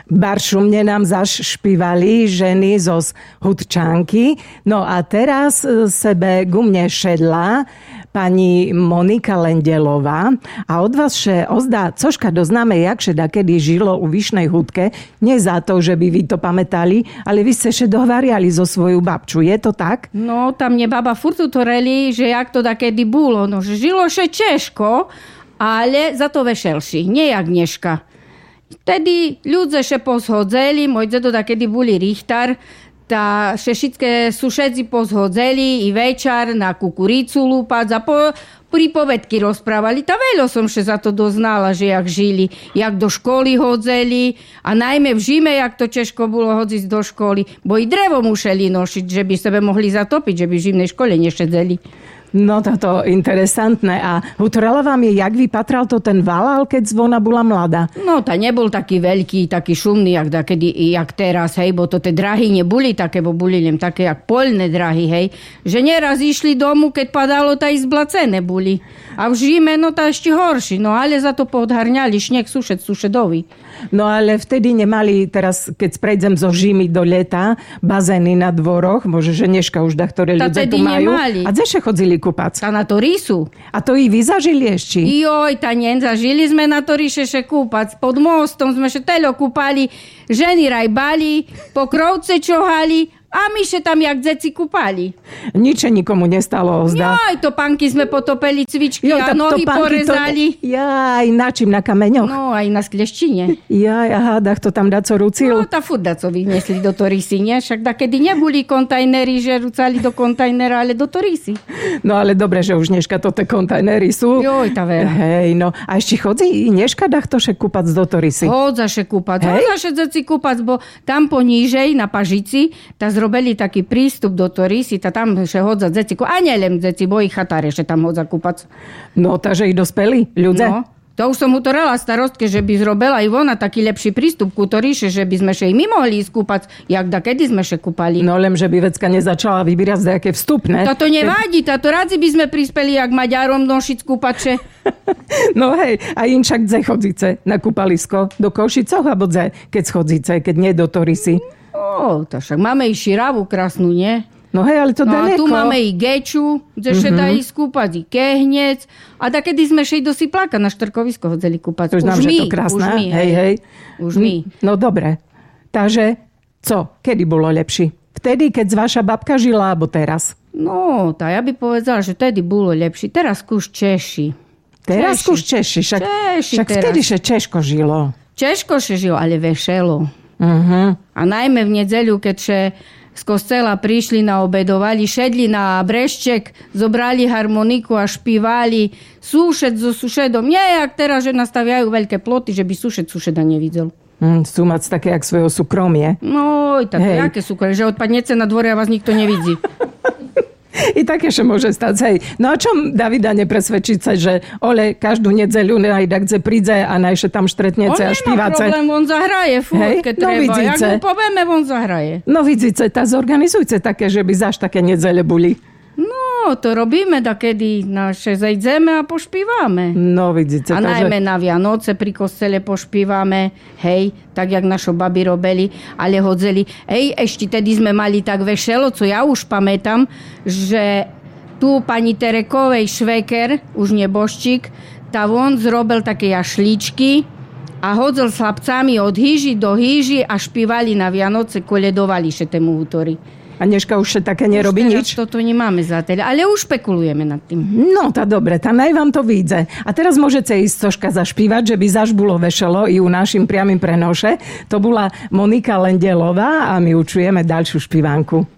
Baršumne nám zašpívali ženy zo Hudčanky. No a teraz sebe gumne šedla pani Monika Lendelová a od vás še ozdá, cožka doznáme, jakže dakedy žilo u Vyšnej Hudke. Nie za to, že by vy to pamätali, ale vy ste še dohvariali zo svoju babču. Je to tak? No, tam mne baba furt utoreli, že jak to dakedy bolo. No, že žilo še Češko, ale za to vešelší. Nie jak dneška. Vtedy ľudze še poshodzeli, môj dedo dakedy boli Richtar, tá všetké sušedzi pozhodzeli i večer na kukuricu lúpať a pripovedky rozprávali. Tá veľa som še za to doznala, že jak žili, jak do školy hodzeli a najmä v žime, jak to Češko bolo hodziť do školy, bo i drevo museli nosiť, že by sebe mohli zatopiť, že by v žimnej škole nešedzeli. No toto interesantné. A utorala vám je, jak vypatral to ten valál, keď zvona bola mladá? No, tá nebol taký veľký, taký šumný, jak dakedy, jak teraz, hej, bo to tie drahy neboli také, bo boli len také, jak poľné drahy, hej. Že neraz išli domu, keď padalo, tá i zblacené boli. A v žime, no tá ešte horší. No, ale za to podharňali šneh sušedovi. No, ale vtedy nemali, teraz, keď prejdem zo žimy do leta, bazény na dvoroch, môže, že dneška už ktoré ľudia tu majú. Nemali. A dzeše chodzili kúpať? Tá na to rysu. A to i vy zažili ešte? Joj, tá zažili sme na to ríšeše kúpať. Pod mostom sme še telo kúpali, ženy rajbali, po krovce čohali, a my še tam jak dzeci kúpali. Nič nikomu nestalo, zdá. Joj, to panky sme potopeli cvičky a nohy porezali. Jaj, na čím? Na kameňoch? No, aj na skleštine. Jaj, aha, dach to tam daco rucil. No, tá furt daco vyniesli do Torisy, nie? Však dakedy neboli kontajnery, že rucali do kontajnera, ale do Torisy. No, ale dobre, že už dneška to tie kontajnery sú. Joj, tá vera. Hej, no. A ešte chodzi i dneška dach to še kúpať do Torisy? Hodza še kúpať. Hodza še dzeci kúpať, bo tam ponížej na Pažici, tá zrobili taký prístup do Torisy, tá tam še hodza dzeci, a nielen dzeci, bo i chatáre še tam hodza kúpať. No, takže i dospeli ľudia? No, to už som utorela starostke, že by zrobila i ona taký lepší prístup ku Toríše, že by sme še i my mohli ísť kúpať, jak dakedy sme še kúpali. No, len, že by vecka nezačala vybírať nejaké vstupné. To nevadí, táto radzi by sme prispeli, jak Maďarom nošiť kúpače. No hej, a inčak dze chodzice na kúpalisko? Do Košicoch, alebo dze, keď chodzice, keď nie do Torisy? To však máme i Širavu krásnu, nie? No hej, ale to daleko. A tu máme i Geču, kde še dá ísť kúpať, i Kehnec. A takedy sme še i do Siplaka na Štrkovisko hodzeli kúpať. Už nám, že to krásne. Hej. Už my. No dobre. Takže, co? Kedy bolo lepší? Vtedy, keď vaša babka žila, alebo teraz? No, tá ja by povedala, že vtedy bolo lepší. Teraz kúš Češi. Teraz kúš Češi. Však vtedy še Češko žilo. Češko še žilo, ale vešelo. Uh-huh. A najmä v nedeľu, keď še z kostela prišli na obedovali, šedli na brešček, zobrali harmoniku a špívali súšed so sušedom. Nie, jak teraz, že nastaviajú veľké ploty, že by sušeda nevidel. Sú mať také, jak svojho súkromie. No, tak jaké súkromie, že odpadnete na dvore a vás nikto nevidí. I také še môže stať. Hej. No a čom Davida nepresvedčiť sa, že ole, každú nedzeľu najda, kde príde a najše tam štretnece a špívace. On nemá problém, on zahraje furt, keď treba. Jak mu povieme, on zahraje. No vidíte, tá zorganizujte také, že by zaš také nedzele boli. No, to robíme takedy, naše zajdeme a pošpívame. No vidíte. A najmä na Vianoce pri kostele pošpívame, hej, tak jak našo babi robili, ale hodzeli. Hej, ešte tedy sme mali tak vešelo, co ja už pamätám, že tu pani Terekovej šveker, už neboščík, tá on zrobil také jašličky a hodzel s chlapcami od hýži do hýži a špívali na Vianoce, koledovali še tému útory. A dneška už také nerobí nič? Toto nemáme zatiaľ, ale už špekulujeme nad tým. No, tá dobre, tá naj vám to vyjde. A teraz môžete ísť troška zašpívať, že by zaž bolo vešelo i u našim priamým prenoše. To bola Monika Lendelová a my učujeme ďalšiu špívánku.